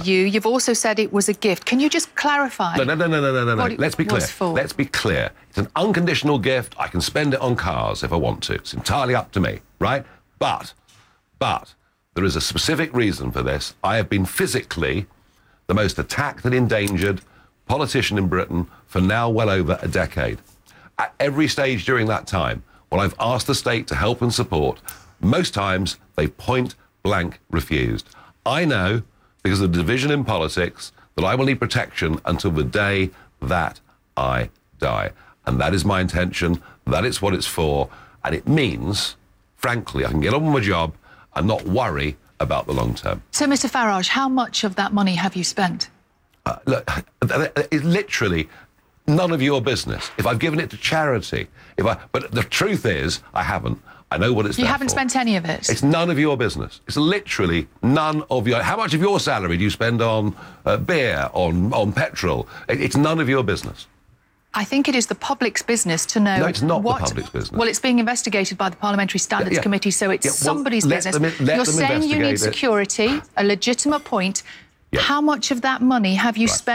you. You've also said it was a gift. Can you just clarify? No. Let's be clear. For? Let's be clear. It's an unconditional gift. I can spend it on cars if I want to. It's entirely up to me, right? But there is a specific reason for this. I have been physically the most attacked and endangered politician in Britain for now well over a decade. At every stage during that time, when I've asked the state to help and support, most times they point blank refused. I know, because of the division in politics, that I will need protection until the day that I die. And that is my intention, that is what it's for, and it means, frankly, I can get on with my job and not worry about the long term. So, Mr Farage, how much of that money have you spent? Look, it's literally none of your business. If I've given it to charity, but the truth is, I haven't. I know what it's there for. You haven't spent any of it? It's none of your business. It's literally none of your... How much of your salary do you spend on beer, on petrol? It's none of your business. I think it is the public's business to know... No, it's not the public's business. Well, it's being investigated by the Parliamentary Standards Committee, so it's somebody's business. You're saying you need security, a legitimate point. How much of that money have you spent